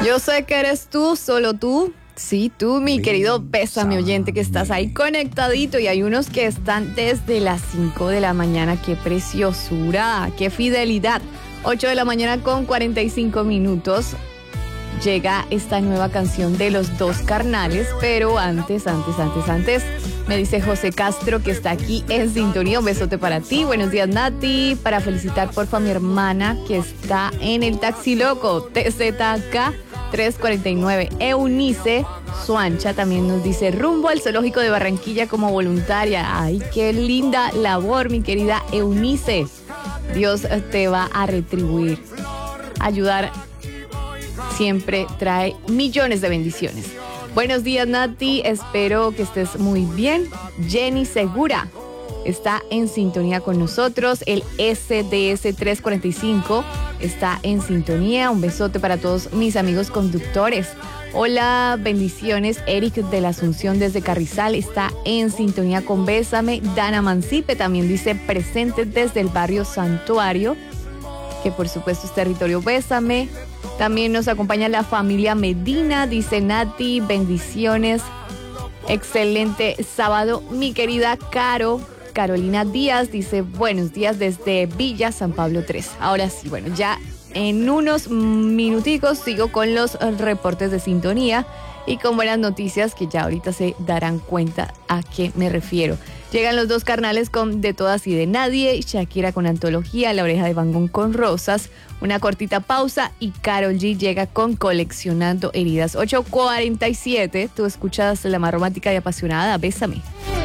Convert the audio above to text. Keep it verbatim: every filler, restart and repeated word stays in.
Yo sé que eres tú, solo tú. Sí, tú, mi querido Bésame oyente, que estás ahí conectadito, y hay unos que están desde las cinco de la mañana. ¡Qué preciosura! ¡Qué fidelidad! ocho de la mañana con cuarenta y cinco minutos. Llega esta nueva canción de Los Dos Carnales, pero antes, antes, antes, antes, me dice José Castro que está aquí en sintonía. Un besote para ti. Buenos días, Nati. Para felicitar, porfa, a mi hermana que está en el Taxi Loco, T Z K tres cuarenta y nueve. Eunice Suancha también nos dice rumbo al zoológico de Barranquilla como voluntaria. Ay, qué linda labor, mi querida Eunice. Dios te va a retribuir. Ayudar siempre trae millones de bendiciones. Buenos días, Nati. Espero que estés muy bien. Jenny Segura está en sintonía con nosotros. El S D S tres cuarenta y cinco está en sintonía. Un besote para todos mis amigos conductores. Hola, bendiciones. Eric de la Asunción desde Carrizal está en sintonía con Bésame. Dana Mancipe también dice presente desde el barrio Santuario, que por supuesto es territorio Bésame. También nos acompaña la familia Medina, dice Nati, bendiciones. Excelente sábado, mi querida Caro. Carolina Díaz dice buenos días desde Villa San Pablo tres. Ahora sí, bueno, ya en unos minuticos sigo con los reportes de sintonía y con buenas noticias que ya ahorita se darán cuenta a qué me refiero. Llegan Los Dos Carnales con De Todas y de Nadie, Shakira con Antología, La Oreja de Van Gogh con Rosas, una cortita pausa y Karol G llega con Coleccionando Heridas. ocho cuarenta y siete, tú escuchas la más romántica y apasionada, Bésame.